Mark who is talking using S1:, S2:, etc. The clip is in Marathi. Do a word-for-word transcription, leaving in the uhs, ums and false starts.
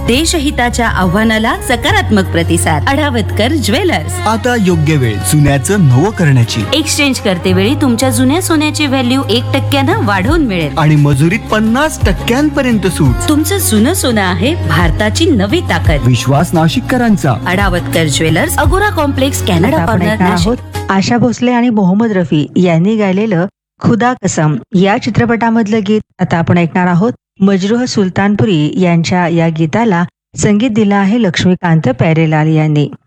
S1: देशहिताच्या आव्हानाला सकारात्मक प्रतिसाद. अढावतकर ज्वेलर्स.
S2: आता योग्य वेळ सोन्याचं नवं करण्याची.
S1: एक्सचेंज करते वेळी तुमच्या जुन्या सोन्याची व्हॅल्यू एक टक्क्यानं वाढवून मिळेल
S2: आणि मजुरीत पन्नास टक्क्यांपर्यंत सूट.
S1: तुमचं जुनं सोनं आहे भारताची नवी ताकद.
S2: विश्वास नाशिककरांचा.
S1: अढावतकर ज्वेलर्स, अगोरा कॉम्प्लेक्स, कॅनडा
S3: आपण
S1: कॉर्नर,
S3: ऐकणार
S1: नाशिक.
S3: आहोत आशा भोसले आणि मोहम्मद रफी यांनी गायलेलं खुदा कसम या चित्रपटामधलं गीत. आता आपण ऐकणार आहोत मजरूह सुलतानपुरी यांच्या या गीताला संगीत दिलं आहे लक्ष्मीकांत प्यारेलाल यांनी.